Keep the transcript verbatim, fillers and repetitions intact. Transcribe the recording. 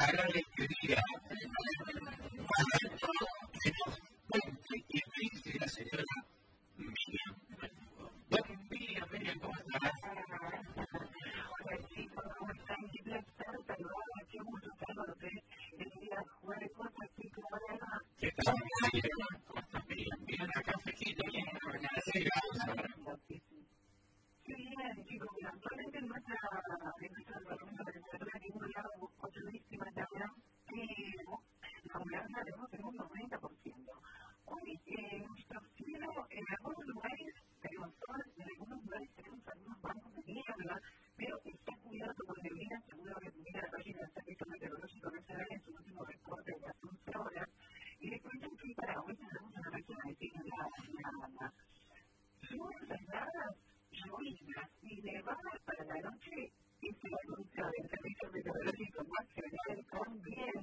Ahora le quería para esto que nos cuente y me dice la señora Miriam. Buen día, Miriam, ¿cómo estás? Hola chicos, ¿cómo están? Qué placer saludarlos, qué gusto saludarte el día jueves, ¿cómo así? ¿Cómo va? ¿Qué tal, Miriam? ¿Cómo estás, Miriam? Bien, acá fresquito, bien, acá seis grados ahora. Sí, bien, chicos, actualmente en nuestra departamento de temperatura en un lado ochoísima también, pero la humedad la tenemos en un noventa por ciento. Hoy en nuestro cielo, en algunos lugares tenemos sol, en algunos lugares tenemos algunos bancos de niebla, pero está cubierto con neblina, seguro que mira la página del Servicio Meteorológico Nacional en su último reporte de hace once horas, y les cuento que para hoy tenemos una región de templadas nada más. Luego trasladas lluvias y nevadas para la noche, es el anuncio del Servicio Meteorológico Nacional con diez